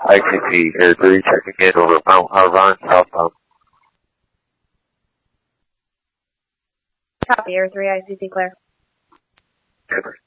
ICC Air 3 checking in over Mount Harvon, southbound. Copy, Air 3, ICC clear. Good.